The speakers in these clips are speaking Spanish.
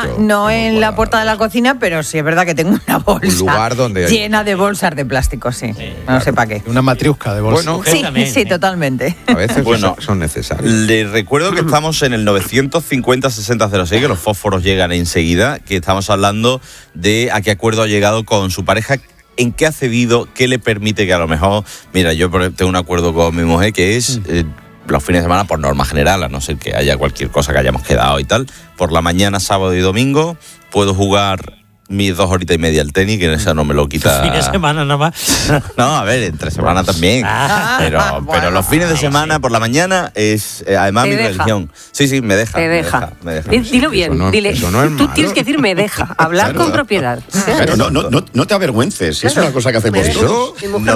no en la puerta de la cocina, pero sí es verdad que tengo una bolsa un lugar donde llena de bolsas de plástico, sí. No sé para qué. Una matriusca de bolsa. Bueno, Sí, totalmente. a veces Bueno, son necesarios. Les recuerdo que estamos en el 950-6006, que los fósforos llegan enseguida, que estamos hablando de a qué acuerdo ha llegado con su pareja, en qué ha cedido, qué le permite que a lo mejor... Mira, yo tengo un acuerdo con mi mujer que es... los fines de semana, por norma general, a no ser que haya cualquier cosa que hayamos quedado y tal, por la mañana, sábado y domingo, puedo jugar mis 2 horitas y media al tenis, que esa no me lo quita. Fin de semana nada más. No, a ver, entre semana también. Pero los fines de semana, por la mañana, es además mi religión. Sí, me deja. Te deja. Me deja. Dilo bien, dile. eso no es Tú malo. tienes que decir me deja, hablar con propiedad. Pero no te avergüences, es una cosa que hacemos todos.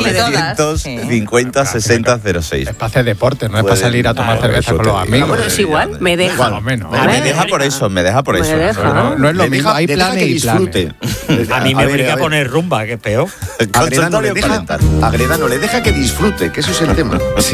950-6006. Es para hacer deporte, no es para salir a tomar cerveza con los amigos. Bueno, es igual, me deja. Por lo menos. Me deja por eso. Me deja. No es lo mismo, hay planes y planes. A mí me obliga a poner rumba, que es peor. Agredano le Consultorio deja que disfrute, que eso es el tema. Sí.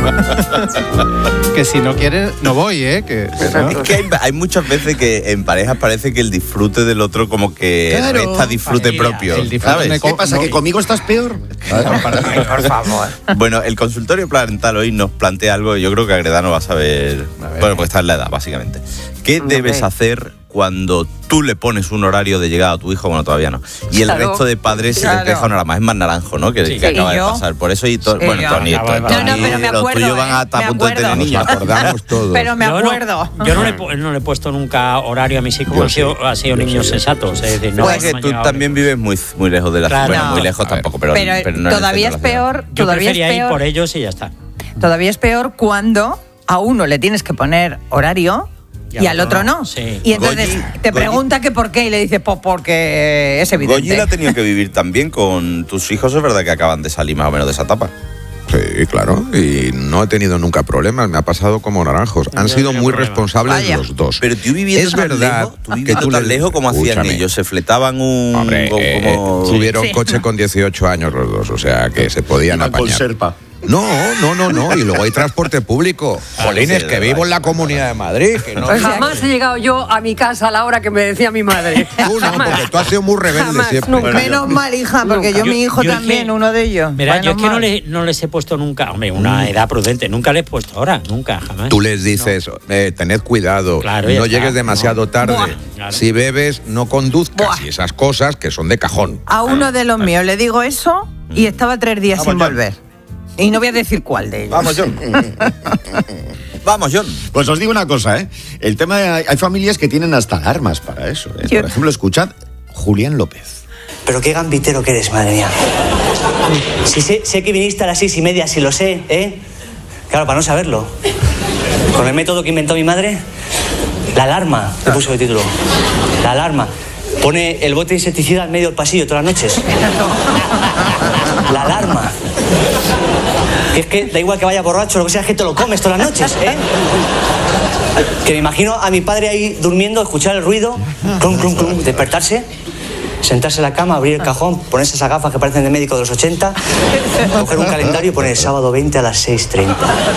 Que si no quieres, no voy, ¿eh? Que, ¿no? Es que hay muchas veces que en parejas parece que el disfrute del otro como que resta disfrute propio. El disfrute ¿sabes? ¿Qué pasa? ¿Que conmigo estás peor? Por favor. Bueno, el consultorio parental hoy nos plantea algo, yo creo que Agredano va a saber, bueno, porque está en la edad, básicamente. ¿Qué debes hacer cuando tú le pones un horario de llegada a tu hijo? Bueno, todavía no. Y el resto de padres se les deja una hora más. Es más naranjo, ¿no? Que acaba de pasar. Por eso, bueno, Tony, pero me los acuerdo, tuyos van a estar a punto de tener niños. Nos acordamos todos. Pero me acuerdo. Yo no le he puesto nunca horario a mis hijos, ha sido niños sensatos. Es decir, Pues que tú también vives muy lejos de la ciudad. Bueno, muy lejos tampoco, pero no todavía es peor. Yo prefería ir por ellos y ya está. Todavía es peor cuando a uno le tienes que poner horario y al otro no. Sí. Y entonces te pregunta que por qué y le dices, pues porque es evidente. Goyi la ha tenido que vivir también con tus hijos, es verdad que acaban de salir más o menos de esa etapa. Sí, claro, y no he tenido nunca problemas, me ha pasado como naranjos. Han sido muy responsables los dos. Pero tú viviendo es verdad que tú tan lejos, como hacían ellos, se fletaban un... Hombre, tuvieron coche con 18 años los dos, o sea que se podían apañar. Con Serpa. No, y luego hay transporte público. Jolines, que vivo en la Comunidad de Madrid. Que no, Jamás he llegado yo a mi casa a la hora que me decía mi madre. Tú no, porque tú has sido muy rebelde Jamás, siempre. nunca. Menos mal, hija, porque yo mi hijo yo también, es que, uno de ellos. Mira, yo es que mal. no les he puesto nunca, hombre, una edad prudente, nunca le he puesto ahora, nunca, jamás. Tú les dices, tened cuidado, Claro, no ya llegues está, demasiado tarde. Claro. Si bebes, no conduzcas. Y esas cosas que son de cajón. A uno de los míos le digo eso y estaba 3 días sin volver. Y no voy a decir cuál de ellos. Vamos, John. Vamos, John. Pues os digo una cosa, ¿eh? El tema hay familias que tienen hasta alarmas para eso. Por ejemplo, escuchad Julián López. Pero qué gambitero que eres, madre mía. Si sé que viniste a las 6:30, si lo sé, ¿eh? Claro, para no saberlo. Con el método que inventó mi madre, la alarma, le puso de título. La alarma. Pone el bote de insecticida en medio del pasillo todas las noches. La alarma. Que es que da igual que vaya borracho o lo que sea, es que te lo comes todas las noches, ¿eh? Que me imagino a mi padre ahí durmiendo, escuchar el ruido, clum, clum, clum, despertarse, sentarse en la cama, abrir el cajón, ponerse esas gafas que parecen de médico de los 80, coger un calendario y poner sábado 20 a las 6:30.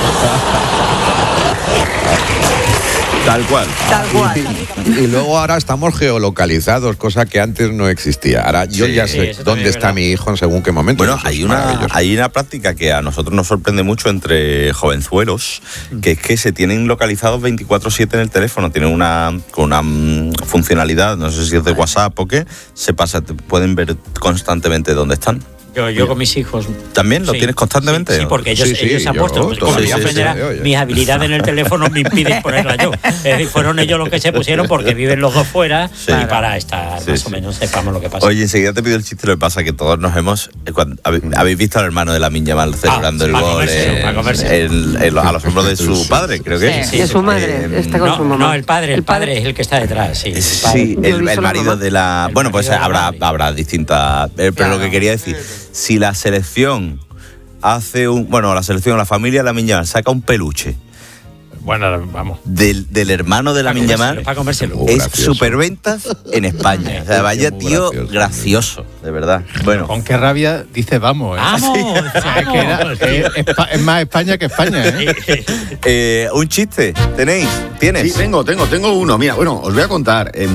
Tal cual. Tal cual. Y luego ahora estamos geolocalizados, cosa que antes no existía. Ahora yo ya sé dónde está mi hijo en según qué momento. Bueno, hay una práctica que a nosotros nos sorprende mucho entre jovenzuelos, que es que se tienen localizados 24/7 en el teléfono. Tienen una funcionalidad, no sé si es de WhatsApp o qué, pueden ver constantemente dónde están. Yo con mis hijos... ¿También lo tienes constantemente? Sí, porque ellos se han puesto. Pues, como yo aprenderá, mis habilidades en el teléfono me impiden ponerla yo. Es decir, fueron ellos los que se pusieron porque viven los dos fuera y para estar más o menos sepamos lo que pasa. Oye, enseguida te pido el chiste, lo que pasa que todos nos hemos... habéis visto al hermano de Lamine Yamal celebrando el gol a los hombros de su padre, creo que es. Sí, de su madre, está con su mamá. No, el padre es el que está detrás, sí. Sí, el marido de la... Bueno, pues habrá distintas... Pero lo que quería decir... Si la selección hace la selección, la familia de Lamine Yamal saca un peluche. Bueno, vamos. Del hermano de Lamine Yamal, es superventas en España. O sea, vaya tío gracioso, de verdad. Bueno. Con qué rabia dice vamos. ¡Vamos! Es más España que España, ¿eh? Un chiste, ¿tienes? Sí, tengo uno. Mira, bueno, os voy a contar.